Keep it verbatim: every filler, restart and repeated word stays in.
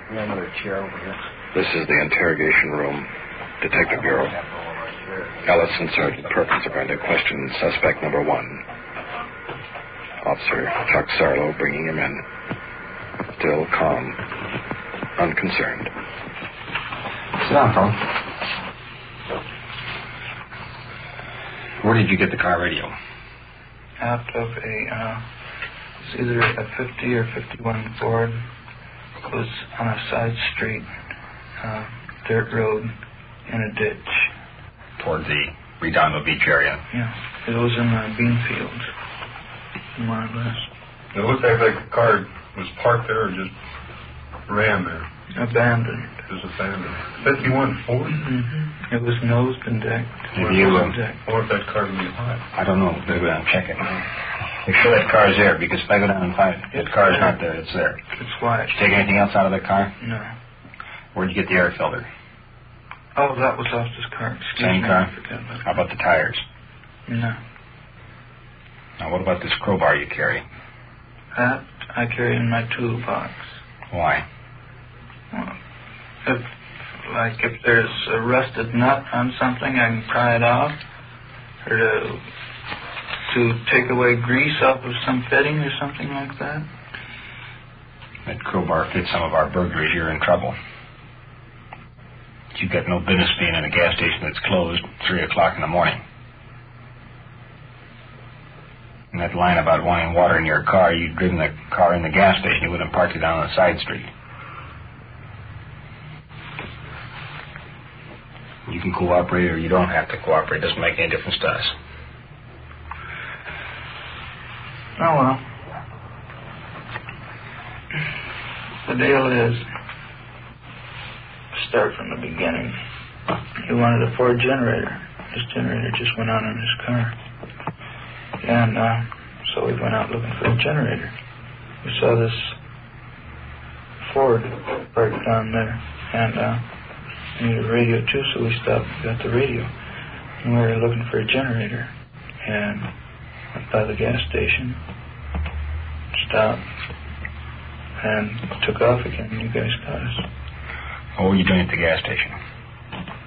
Another chair over here. This is the interrogation room, Detective Bureau. Ellis and Sergeant Perkins are going to question suspect number one. Officer Chuck Sarlo bringing him in. Still calm, unconcerned. Sit down, fella. Where did you get the car radio? Out of a, uh, it's either a fifty or fifty-one Ford. It was on a side street, uh, dirt road, in a ditch. Toward the Redondo Beach area? Yeah, it was in the bean fields, more or less. It looked like the car was parked there or just ran there. Abandoned. Just abandoned. fifty-one Ford? Mm-hmm. It was nosed and decked. Have you, uh, I wonder if that car would be hot. I don't know. Better go down and check it. Make sure that car's there, because if I go down and find it, that car's not there, it's there. It's white. Did you take anything else out of that car? No. Where'd you get the air filter? Oh, that was off this car. Excuse Same me, car? I forgot about How about the tires? No. Now, what about this crowbar you carry? That I carry in my toolbox. Why? Well, if, like, if there's a rusted nut on something, I can pry it off. Or to, to take away grease off of some fitting or something like that. That crowbar fits some of our burglaries, you're in trouble. You've got no business being in a gas station that's closed at three o'clock in the morning. And that line about wanting water in your car, you'd driven the car in the gas station, you wouldn't have parked it down on the side street. You can cooperate or you don't have to cooperate. It doesn't make any difference to us. Oh, well. The deal is, start from the beginning. He wanted a Ford generator. This generator just went on in his car. And uh, so we went out looking for a generator. We saw this Ford parked down there. And uh, we needed a radio too, so we stopped and got the radio. And we were looking for a generator. And went by the gas station, stopped, and took off again. You guys got us. What were you doing at the gas station?